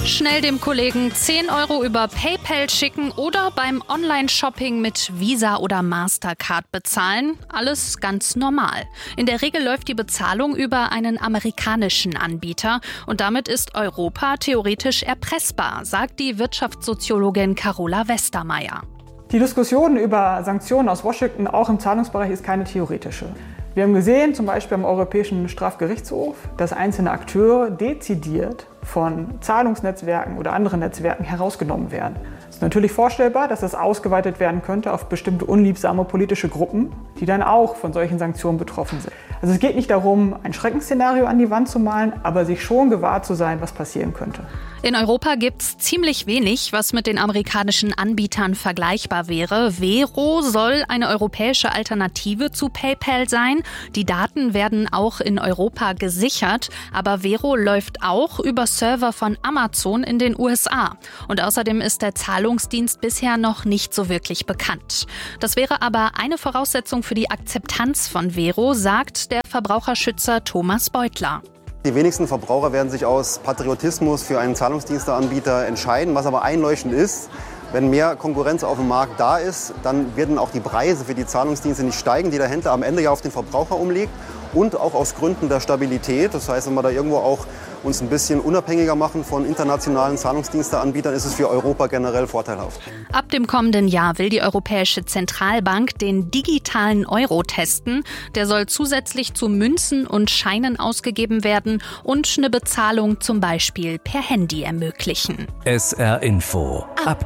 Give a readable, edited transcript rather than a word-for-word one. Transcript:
Schnell dem Kollegen 10 Euro über PayPal schicken oder beim Online-Shopping mit Visa oder Mastercard bezahlen. Alles ganz normal. In der Regel läuft die Bezahlung über einen amerikanischen Anbieter und damit ist Europa theoretisch erpressbar, sagt die Wirtschaftssoziologin Carola Westermeier. Die Diskussion über Sanktionen aus Washington auch im Zahlungsbereich ist keine theoretische. Wir haben gesehen, zum Beispiel am Europäischen Strafgerichtshof, dass einzelne Akteure dezidiert von Zahlungsnetzwerken oder anderen Netzwerken herausgenommen werden. Es ist natürlich vorstellbar, dass das ausgeweitet werden könnte auf bestimmte unliebsame politische Gruppen, die dann auch von solchen Sanktionen betroffen sind. Also es geht nicht darum, ein Schreckensszenario an die Wand zu malen, aber sich schon gewahr zu sein, was passieren könnte. In Europa gibt's ziemlich wenig, was mit den amerikanischen Anbietern vergleichbar wäre. Vero soll eine europäische Alternative zu PayPal sein. Die Daten werden auch in Europa gesichert, aber Vero läuft auch über Server von Amazon in den USA. Und außerdem ist der Zahlungsdienst bisher noch nicht so wirklich bekannt. Das wäre aber eine Voraussetzung für die Akzeptanz von Vero, sagt der Verbraucherschützer Thomas Beutler. Die wenigsten Verbraucher werden sich aus Patriotismus für einen Zahlungsdiensteanbieter entscheiden. Was aber einleuchtend ist, wenn mehr Konkurrenz auf dem Markt da ist, dann werden auch die Preise für die Zahlungsdienste nicht steigen, die der Händler am Ende ja auf den Verbraucher umlegt. Und auch aus Gründen der Stabilität. Das heißt, wenn wir da irgendwo auch uns ein bisschen unabhängiger machen von internationalen Zahlungsdiensteanbietern, ist es für Europa generell vorteilhaft. Ab dem kommenden Jahr will die Europäische Zentralbank den digitalen Euro testen. Der soll zusätzlich zu Münzen und Scheinen ausgegeben werden und eine Bezahlung zum Beispiel per Handy ermöglichen. SR Info Update.